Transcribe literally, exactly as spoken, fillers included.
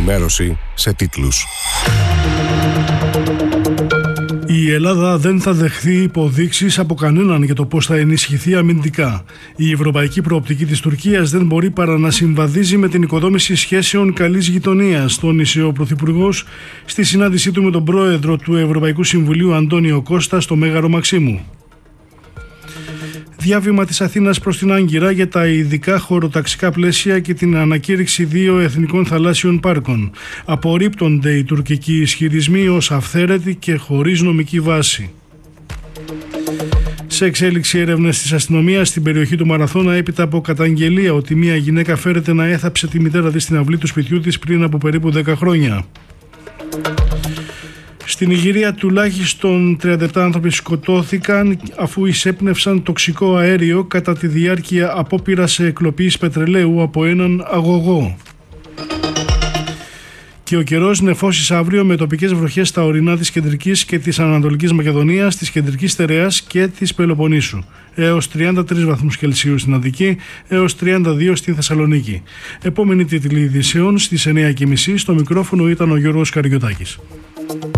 ενημέρωση σε τίτλους. Η Ελλάδα δεν θα δεχθεί υποδείξεις από κανέναν για το πώς θα ενισχυθεί αμυντικά. Η ευρωπαϊκή προοπτική της Τουρκίας δεν μπορεί παρά να συμβαδίζει με την οικοδόμηση σχέσεων καλής γειτονίας, τόνισε ο Πρωθυπουργός στη συνάντησή του με τον πρόεδρο του Ευρωπαϊκού Συμβουλίου Αντώνιο Κώστα στο Μέγαρο Μαξίμου. Διάβημα της Αθήνας προς την Άγκυρα για τα ειδικά χωροταξικά πλαίσια και την ανακήρυξη δύο εθνικών θαλάσσιων πάρκων. Απορρίπτονται οι τουρκικοί ισχυρισμοί ως αυθαίρετοι και χωρίς νομική βάση. Σε εξέλιξη έρευνες της αστυνομίας στην περιοχή του Μαραθώνα έπειτα από καταγγελία ότι μια γυναίκα φέρεται να έθαψε τη μητέρα της στην αυλή του σπιτιού της πριν από περίπου δέκα χρόνια. Στην Ιγυρία τουλάχιστον τριάντα επτά άνθρωποι σκοτώθηκαν αφού εισέπνευσαν τοξικό αέριο κατά τη διάρκεια απόπειρας εκλοπής πετρελαίου από έναν αγωγό. Και ο καιρός νεφώσεις αύριο με τοπικές βροχές στα ορεινά της Κεντρικής και της Ανατολικής Μακεδονίας, της Κεντρικής Στερεάς και της Πελοποννήσου. Έως τριάντα τρεις βαθμούς Κελσίου στην Αττική, έως τριάντα δύο στην Θεσσαλονίκη. Επόμενη τίτλη ειδήσεων στις εννιά και μισή. Στο μικρόφωνο ήταν ο Γιώργος Καριωτάκης.